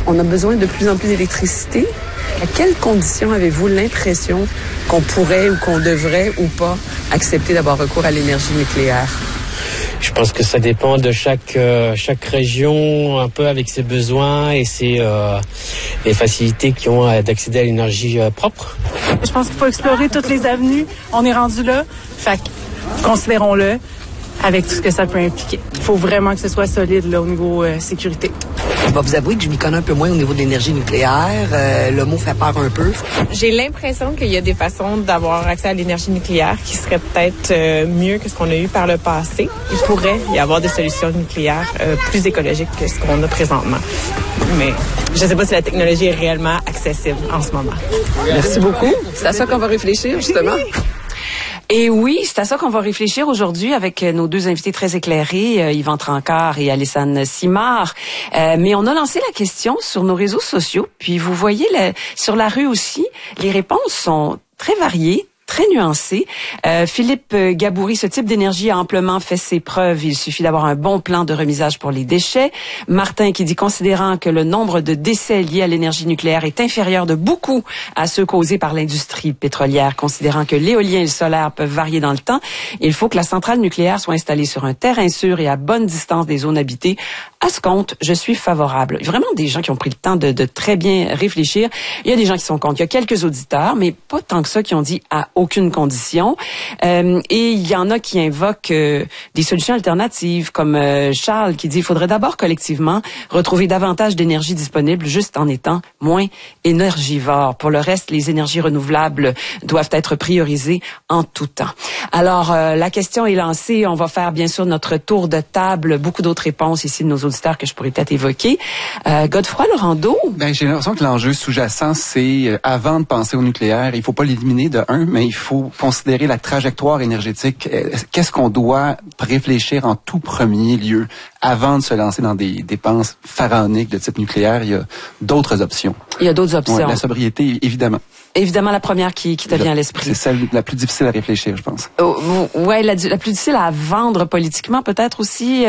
On a besoin de plus en plus d'électricité. À quelles conditions avez-vous l'impression qu'on pourrait ou qu'on devrait ou pas accepter d'avoir recours à l'énergie nucléaire? Je pense que ça dépend de chaque région, un peu avec ses besoins et les facilités qu'ils ont d'accéder à l'énergie propre. Je pense qu'il faut explorer toutes les avenues. On est rendu là, fait que considérons-le avec tout ce que ça peut impliquer. Il faut vraiment que ce soit solide là, au niveau sécurité. Je vais vous avouer que je m'y connais un peu moins au niveau de l'énergie nucléaire. Le mot fait peur un peu. J'ai l'impression qu'il y a des façons d'avoir accès à l'énergie nucléaire qui seraient peut-être mieux que ce qu'on a eu par le passé. Il pourrait y avoir des solutions nucléaires plus écologiques que ce qu'on a présentement. Mais je ne sais pas si la technologie est réellement accessible en ce moment. Merci beaucoup. C'est à ça qu'on va réfléchir, justement. Et oui, c'est à ça qu'on va réfléchir aujourd'hui avec nos deux invités très éclairés, Yvan Trancard et Alessane Simard. Mais on a lancé la question sur nos réseaux sociaux, puis vous voyez sur la rue aussi, les réponses sont très variées, très nuancé. Philippe Gaboury, ce type d'énergie a amplement fait ses preuves. Il suffit d'avoir un bon plan de remisage pour les déchets. Martin qui dit, considérant que le nombre de décès liés à l'énergie nucléaire est inférieur de beaucoup à ceux causés par l'industrie pétrolière, considérant que l'éolien et le solaire peuvent varier dans le temps, il faut que la centrale nucléaire soit installée sur un terrain sûr et à bonne distance des zones habitées. À ce compte, je suis favorable. Vraiment des gens qui ont pris le temps de très bien réfléchir. Il y a des gens qui sont contre. Il y a quelques auditeurs, mais pas tant que ça qui ont dit à aucune condition. Et il y en a qui invoquent des solutions alternatives, comme Charles qui dit il faudrait d'abord collectivement retrouver davantage d'énergie disponible juste en étant moins énergivore. Pour le reste, les énergies renouvelables doivent être priorisées en tout temps. Alors, la question est lancée. On va faire bien sûr notre tour de table. Beaucoup d'autres réponses ici de nos auditeurs que je pourrais peut-être évoquer. Godefroy Laurando? J'ai l'impression que l'enjeu sous-jacent, c'est avant de penser au nucléaire, il faut pas l'éliminer de un, mais il faut considérer la trajectoire énergétique. Qu'est-ce qu'on doit réfléchir en tout premier lieu avant de se lancer dans des dépenses pharaoniques de type nucléaire? Il y a d'autres options. Il y a d'autres options. Ouais, la sobriété, évidemment. Évidemment, la première qui te vient à l'esprit. C'est celle la plus difficile à réfléchir, je pense. Ouais, la plus difficile à vendre politiquement, peut-être aussi.